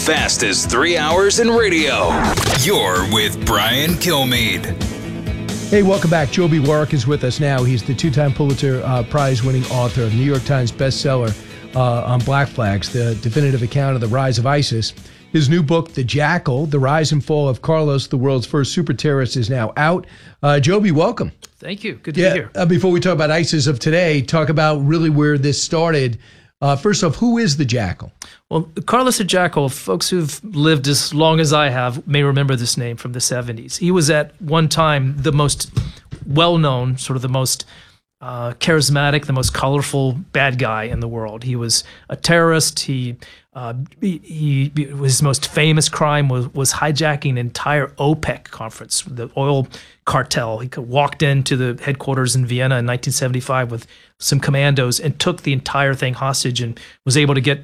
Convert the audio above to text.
fastest 3 hours in radio. You're with Brian Kilmeade. Hey, welcome back. Joby Warrick is with us now. He's the two-time Pulitzer Prize-winning author of New York Times bestseller on Black Flags, the definitive account of the rise of ISIS. His new book, The Jackal, The Rise and Fall of Carlos, the world's first super terrorist, is now out. Joby, welcome. Thank you. Good to be here. Before we talk about ISIS of today, talk about really where this started. First off, who is the Jackal? Well, Carlos the Jackal, folks who've lived as long as I have may remember this name from the 70s. He was at one time the most well-known, sort of the most charismatic, the most colorful bad guy in the world. He was a terrorist. His most famous crime was hijacking an entire OPEC conference, the oil cartel. He walked into the headquarters in Vienna in 1975 with some commandos and took the entire thing hostage and was able to get